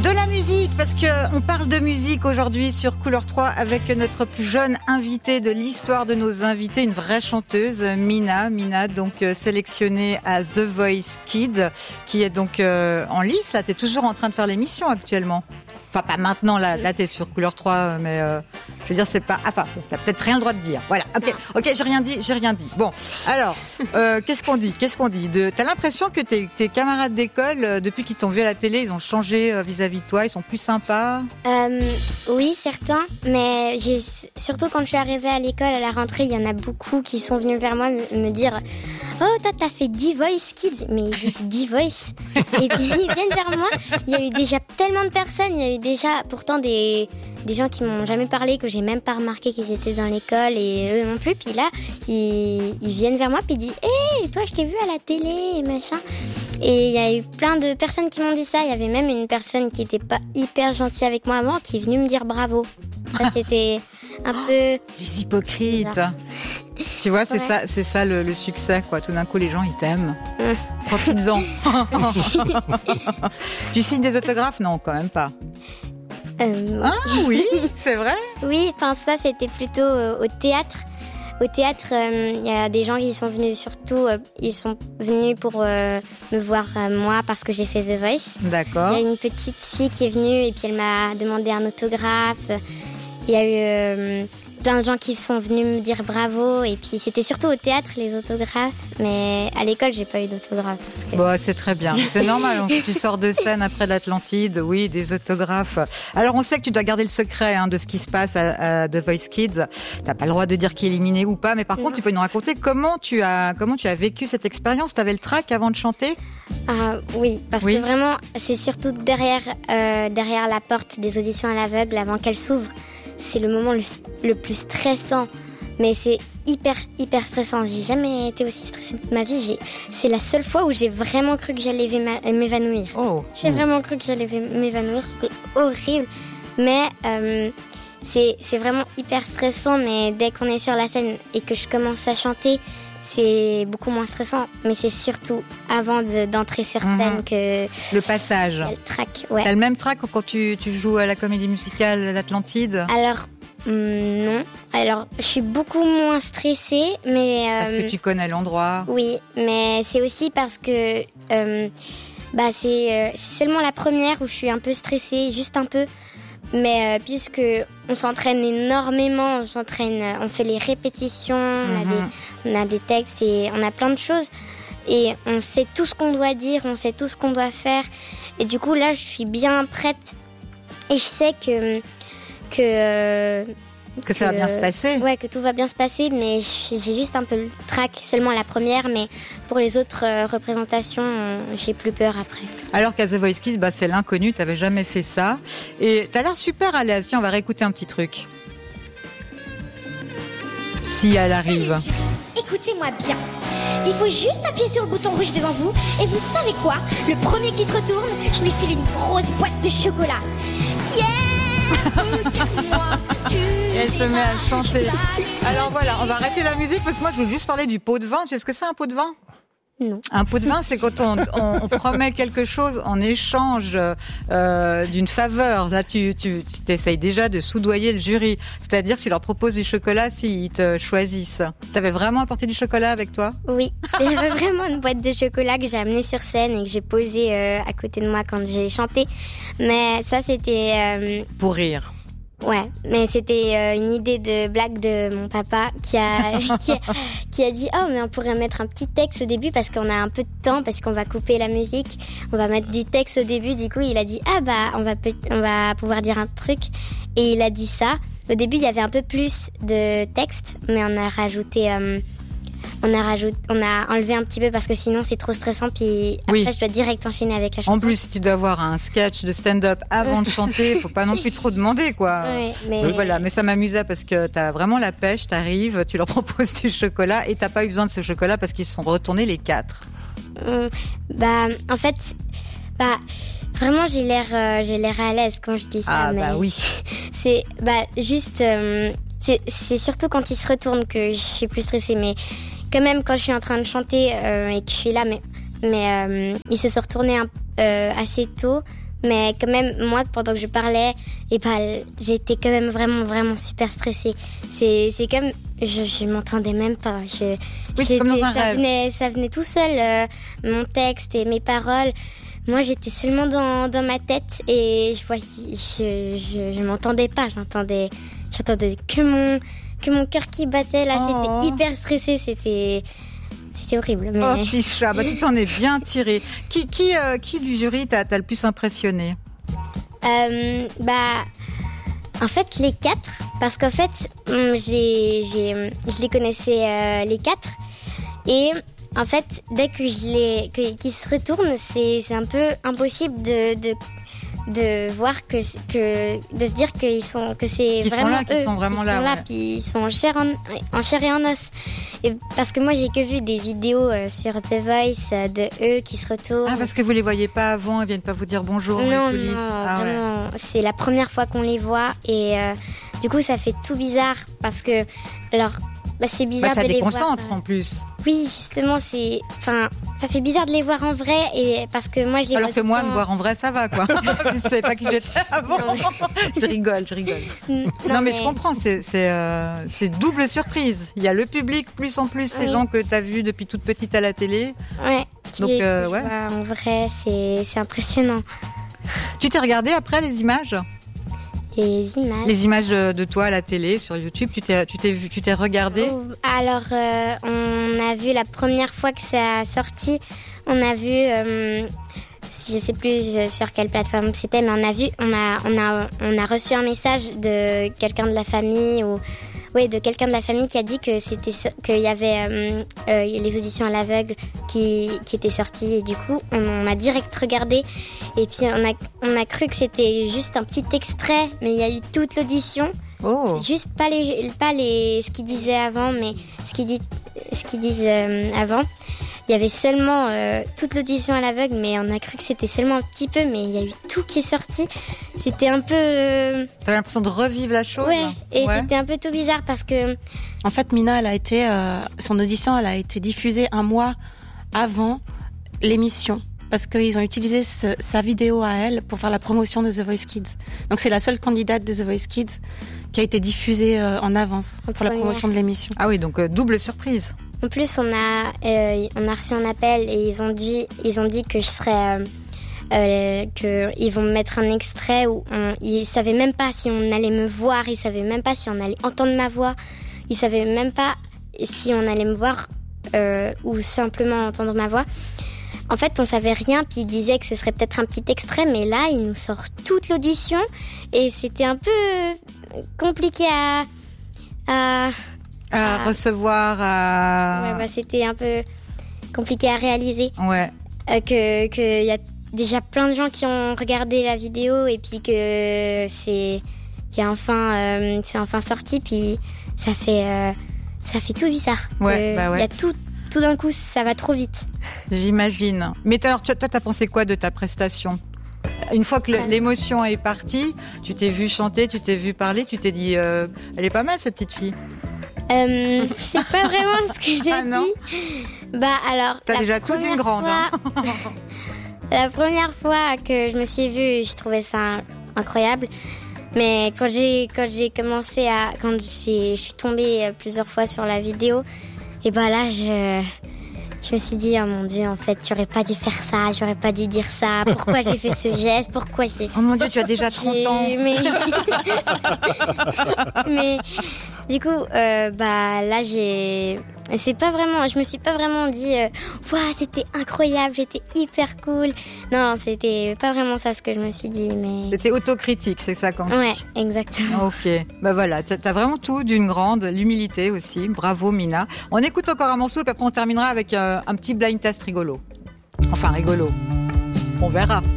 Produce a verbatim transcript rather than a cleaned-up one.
De la musique, parce que on parle de musique aujourd'hui sur Couleur trois avec notre plus jeune invitée de l'histoire de nos invités, une vraie chanteuse, Mina. Mina, donc euh, sélectionnée à The Voice Kids, qui est donc euh, en lice. Là, t'es toujours en train de faire l'émission actuellement. Enfin, pas maintenant, là, là t'es sur Couleur trois, mais euh, je veux dire, c'est pas... Enfin, bon, t'as peut-être rien le droit de dire. Voilà, ok, ok, j'ai rien dit, j'ai rien dit. Bon, alors, euh, qu'est-ce qu'on dit Qu'est-ce qu'on dit de... T'as l'impression que tes, tes camarades d'école, euh, depuis qu'ils t'ont vu à la télé, ils ont changé euh, vis-à-vis de toi, ils sont plus sympas euh, Oui, certains, mais j'ai... surtout quand je suis arrivée à l'école, à la rentrée, il y en a beaucoup qui sont venus vers moi me, me dire « Oh, toi, t'as fait The Voice Kids !» Mais ils disent « The Voice !» Et puis, ils viennent vers moi. Il y a eu déjà tellement de personnes, il y a eu déjà pourtant des, des gens qui m'ont jamais parlé, que j'ai même pas remarqué qu'ils étaient dans l'école et eux non plus. Puis là, ils, ils viennent vers moi puis ils disent « Hé, toi je t'ai vu à la télé et machin ». Et il y a eu plein de personnes qui m'ont dit ça. Il y avait même une personne qui était pas hyper gentille avec moi avant qui est venue me dire bravo. Ça c'était un peu... Les hypocrites. Tu vois, c'est ouais. ça, c'est ça le, le succès, quoi. Tout d'un coup, les gens, ils t'aiment. Hum. Profites-en. Tu signes des autographes ? Non, quand même pas. Euh... Ah oui, c'est vrai ? Oui, enfin ça, c'était plutôt euh, au théâtre. Au théâtre, il euh, y a des gens qui sont venus, surtout, euh, ils sont venus pour euh, me voir euh, moi parce que j'ai fait The Voice. D'accord. Il y a une petite fille qui est venue et puis elle m'a demandé un autographe. Il y a eu euh, plein de gens qui sont venus me dire bravo. Et puis c'était surtout au théâtre les autographes. Mais à l'école, j'ai pas eu d'autographe. Que... Bon, c'est très bien. C'est normal. Tu sors de scène après l'Atlantide. Oui, des autographes. Alors on sait que tu dois garder le secret hein, de ce qui se passe à, à The Voice Kids. T'as pas le droit de dire qui est éliminé ou pas. Mais par non. contre, tu peux nous raconter comment tu as, comment tu as vécu cette expérience. T'avais le trac avant de chanter ? Ah oui, parce oui. que vraiment, c'est surtout derrière, euh, derrière la porte des auditions à l'aveugle, avant qu'elle s'ouvre. C'est le moment le, le plus stressant, mais c'est hyper, hyper stressant. J'ai jamais été aussi stressée de ma vie. J'ai, c'est la seule fois où j'ai vraiment cru que j'allais m'évanouir. Oh. J'ai oh. vraiment cru que j'allais m'évanouir. C'était horrible, mais euh, c'est, c'est vraiment hyper stressant. Mais dès qu'on est sur la scène et que je commence à chanter, c'est beaucoup moins stressant, mais c'est surtout avant de, d'entrer sur scène mmh. que... Le passage. Le trac, ouais. T'as le même trac quand tu, tu joues à la comédie musicale L'Atlantide ? Alors, hum, non. Alors, je suis beaucoup moins stressée, mais... Euh, parce que tu connais l'endroit ? Oui, mais c'est aussi parce que... Euh, bah, c'est, euh, c'est seulement la première où je suis un peu stressée, juste un peu... Mais euh, puisque on s'entraîne énormément, on s'entraîne, on fait les répétitions, mm-hmm. on, a des, on a des textes et on a plein de choses. Et on sait tout ce qu'on doit dire, on sait tout ce qu'on doit faire. Et du coup, là, je suis bien prête. Et je sais que... que euh, Que, que ça va bien se passer. Ouais, que tout va bien se passer, mais j'ai juste un peu le trac, seulement la première, mais pour les autres euh, représentations, j'ai plus peur après. Alors qu'à The Voice Kids, bah, c'est l'inconnu, t'avais jamais fait ça. Et t'as l'air super à l'aise. Tiens, on va réécouter un petit truc. Si elle arrive. Écoutez-moi bien. Il faut juste appuyer sur le bouton rouge devant vous, et vous savez quoi ? Le premier qui se retourne, je lui file une grosse boîte de chocolat. Yeah ! Et elle se met à chanter. Alors voilà, on va arrêter la musique parce que moi je veux juste parler du pot de vin. Tu sais ce que c'est un pot de vin ? Non. Un pot de vin, c'est quand on, on, on promet quelque chose en échange euh, d'une faveur. Là, tu, tu, tu t'essayes déjà de soudoyer le jury. C'est-à-dire que tu leur proposes du chocolat s'ils te choisissent. T'avais vraiment apporté du chocolat avec toi ? Oui, j'avais vraiment une boîte de chocolat que j'ai amenée sur scène et que j'ai posée euh, à côté de moi quand j'ai chanté. Mais ça, c'était... Euh... Pour rire. Ouais, mais c'était euh, une idée de blague de mon papa qui a, qui a qui a dit oh mais on pourrait mettre un petit texte au début parce qu'on a un peu de temps parce qu'on va couper la musique, on va mettre du texte au début. Du coup il a dit ah bah on va peut- on va pouvoir dire un truc et il a dit ça. Au début il y avait un peu plus de texte mais on a rajouté euh, on a rajouté on a enlevé un petit peu parce que sinon c'est trop stressant puis après oui. je dois direct enchaîner avec la chanson. En plus si tu dois avoir un sketch de stand-up avant de chanter, faut pas non plus trop demander quoi. Ouais, mais... Donc voilà, mais ça m'amusait parce que t'as vraiment la pêche, t'arrives, tu leur proposes du chocolat et t'as pas eu besoin de ce chocolat parce qu'ils se sont retournés les quatre. Hum, bah en fait bah vraiment j'ai l'air euh, j'ai l'air à l'aise quand je dis ça. Ah mais bah oui. C'est bah juste euh, c'est c'est surtout quand ils se retournent que je suis plus stressée mais quand même quand je suis en train de chanter euh, et que je suis là mais mais euh, ils se sont retournés un, euh, assez tôt Mais quand même, moi, pendant que je parlais, et bah, j'étais quand même vraiment, vraiment super stressée. C'est, c'est comme, je, je m'entendais même pas. Je, oui, c'est comme dans un ça rêve. Venait, ça venait tout seul, euh, mon texte et mes paroles. Moi, j'étais seulement dans, dans ma tête et je voyais, je, je, je m'entendais pas. J'entendais, j'entendais que mon, que mon cœur qui battait. Là, oh. J'étais hyper stressée. C'était, c'était horrible. Mais... Oh, petit chat, bah, tu t'en es bien tiré. Qui, qui, euh, qui du jury t'a, t'a le plus impressionné? euh, Bah, en fait, les quatre. Parce qu'en fait, j'ai, j'ai, je les connaissais euh, les quatre. Et en fait, dès que je les, que, qu'ils se retournent, c'est, c'est un peu impossible de, de, de voir que, que, de se dire qu'ils sont, que c'est qu'ils vraiment sont là, eux, qu'ils sont vraiment qu'ils là, sont là, ouais. puis ils sont en chair en, en chair et en os. Et parce que moi, j'ai que vu des vidéos euh, sur The Voice euh, de eux qui se retournent. Ah, parce que vous les voyez pas avant, ils viennent pas vous dire bonjour dans non, les coulisses. non, ah, vraiment, ouais. C'est la première fois qu'on les voit et euh, du coup, ça fait tout bizarre parce que, alors, bah, c'est bizarre bah, ça de les voir. Ça déconcentre en plus. Oui, justement, c'est, enfin, ça fait bizarre de les voir en vrai et parce que moi, j'ai. Alors que moi, temps... me voir en vrai, ça va, quoi. Je savais pas qui j'étais avant. Non, mais... je rigole, je rigole. Non, non mais... mais je comprends, c'est, c'est, euh, c'est double surprise. Il y a le public, plus en plus ces oui. gens que t'as vus depuis toute petite à la télé. Ouais. Donc, euh, ouais. En vrai, c'est, c'est impressionnant. Tu t'es regardé après les images? Les images. Les images de toi à la télé, sur YouTube, tu t'es, tu t'es, vu, tu t'es regardé? Alors, euh, on a vu la première fois que ça a sorti, on a vu, euh, je sais plus sur quelle plateforme c'était, mais on a vu, on a, on a, on a reçu un message de quelqu'un de la famille ou, oui, de quelqu'un de la famille qui a dit que c'était, qu'il y avait euh, euh, les auditions à l'aveugle qui, qui étaient sorties et du coup, on, on a direct regardé. Et puis on a, on a cru que c'était juste un petit extrait, mais il y a eu toute l'audition. Oh. Juste pas les, pas les, ce qu'ils disaient avant, mais ce qu'ils disent, ce qu'ils disent euh, avant. Il y avait seulement euh, toute l'audition à l'aveugle, mais on a cru que c'était seulement un petit peu, mais il y a eu tout qui est sorti. C'était un peu. Euh... T'avais l'impression de revivre la chose. Ouais. Et ouais. C'était un peu tout bizarre parce que. En fait, Mina, elle a été, euh, son audition, elle a été diffusée un mois avant l'émission. Parce qu'ils ont utilisé ce, sa vidéo à elle pour faire la promotion de The Voice Kids. Donc c'est la seule candidate de The Voice Kids qui a été diffusée euh, en avance en pour la promotion de l'émission. Ah oui, donc euh, double surprise. En plus, on a, euh, on a reçu un appel et ils ont dit, ils ont dit que je serais, euh, euh, que ils vont me mettre un extrait où on, ils savaient même pas si on allait me voir, ils savaient même pas si on allait entendre ma voix, ils savaient même pas si on allait me voir euh, ou simplement entendre ma voix. En fait, on savait rien, puis il disait que ce serait peut-être un petit extrait, mais là, il nous sort toute l'audition et c'était un peu compliqué à à, à, à recevoir. À... Ouais, bah, c'était un peu compliqué à réaliser. Ouais. Euh, que que il y a déjà plein de gens qui ont regardé la vidéo et puis que c'est qui est enfin euh, c'est enfin sorti, puis ça fait euh, ça fait tout bizarre. Ouais. Euh, bah ouais. Il y a tout. Tout d'un coup, ça va trop vite. J'imagine. Mais alors, toi, t'as pensé quoi de ta prestation? Une fois que l'émotion est partie, tu t'es vu chanter, tu t'es vu parler, tu t'es dit, euh, elle est pas mal cette petite fille. Euh, c'est pas vraiment ce que j'ai ah, non dit. Bah alors. T'as déjà toute une grande. Fois, hein. La première fois que je me suis vue, je trouvais ça incroyable. Mais quand j'ai quand j'ai commencé à quand j'ai je suis tombée plusieurs fois sur la vidéo. Et bah là, je, je me suis dit, oh mon Dieu, en fait, tu aurais pas dû faire ça, j'aurais pas dû dire ça. Pourquoi j'ai fait ce geste? Pourquoi j'ai... Oh mon Dieu, tu as déjà trente j'ai... ans. Mais, mais du coup, euh, bah là, j'ai... C'est pas vraiment... Je me suis pas vraiment dit, euh, waouh, c'était incroyable, j'étais hyper cool. Non, c'était pas vraiment ça ce que je me suis dit, mais... C'était autocritique, c'est ça quand même. Ouais, exactement. Ok, bah voilà, t'as vraiment tout d'une grande, l'humilité aussi. Bravo Mina. On écoute encore un morceau, puis après on terminera avec euh, un petit blind test rigolo. Enfin rigolo. On verra.